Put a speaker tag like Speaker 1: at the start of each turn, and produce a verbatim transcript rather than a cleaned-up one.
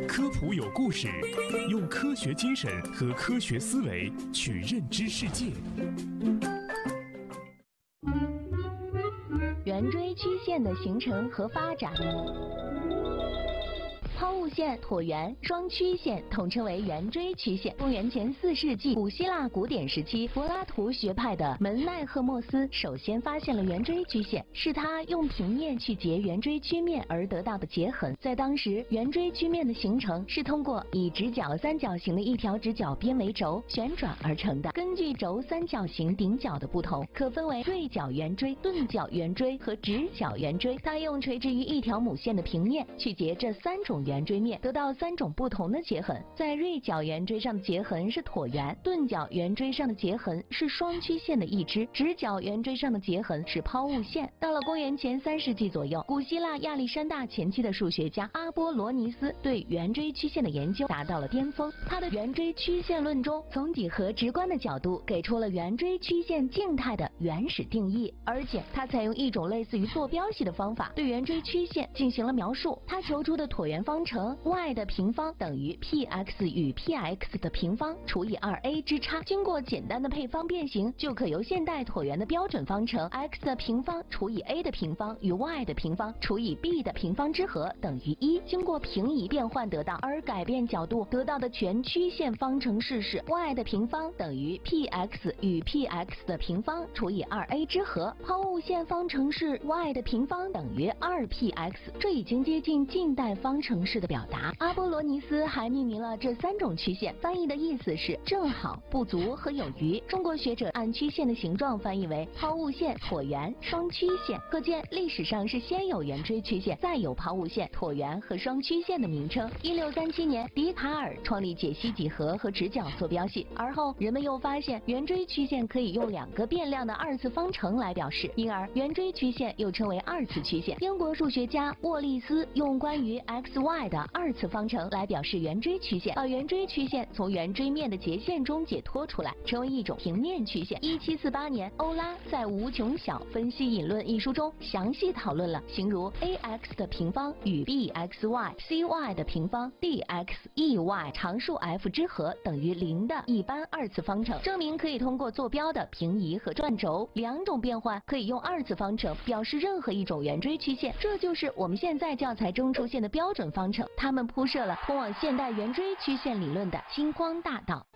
Speaker 1: 科普有故事，用科学精神和科学思维去认知世界。
Speaker 2: 圆锥曲线的形成和发展。抛物线、椭圆、双曲线统称为圆锥曲线。公元前四世纪，古希腊古典时期，柏拉图学派的门奈赫莫斯首先发现了圆锥曲线，是他用平面去截圆锥曲面而得到的截痕。在当时，圆锥曲面的形成是通过以直角三角形的一条直角边为轴旋转而成的。根据轴三角形顶角的不同，可分为锐角圆锥、钝角圆锥和直角圆锥。他用垂直于一条母线的平面去截这三种圆锥面，得到三种不同的截痕。在锐角圆锥上的截痕是椭圆，钝角圆锥上的截痕是双曲线的一支，直角圆锥上的截痕是抛物线。到了公元前三世纪左右，古希腊亚历山大前期的数学家阿波罗尼斯对圆锥曲线的研究达到了巅峰。他的圆锥曲线论中，从几何直观的角度给出了圆锥曲线静态的原始定义，而且他采用一种类似于坐标系的方法对圆锥曲线进行了描述。他求出的椭圆方程 y 的平方等于 px 与 px 的平方除以 二a 之差，经过简单的配方变形，就可由现代椭圆的标准方程 x 的平方除以 a 的平方与 y 的平方除以 b 的平方之和等于一，经过平移变换得到。而改变角度得到的全曲线方程式是 y 的平方等于 px 与 px 的平方除以 二a 之和，抛物线方程式 y 的平方等于 二 px， 这已经接近近代方程式的表达。阿波罗尼斯还命名了这三种曲线，翻译的意思是正好、不足和有余。中国学者按曲线的形状翻译为抛物线、椭圆、双曲线，可见历史上是先有圆锥曲线，再有抛物线、椭圆和双曲线的名称。一六三七年，笛卡尔创立解析几何和直角坐标系，而后人们又发现圆锥曲线可以用两个变量的二次方程来表示，因而圆锥曲线又称为二次曲线。英国数学家沃利斯用关于 x y 的二次方程来表示圆锥曲线，把圆锥曲线从圆锥面的截线中解脱出来，成为一种平面曲线。一七四八年，欧拉在《无穷小分析引论》一书中详细讨论了形如 ax 的平方与 bxy cy 的平方 dx ey 常数 f 之和等于零的一般二次方程，证明可以通过坐标的平移和转轴两种变换，可以用二次方程表示任何一种圆锥曲线。这就是我们现在教材中出现的标准方程，它们铺设了通往现代圆锥曲线理论的星光大道。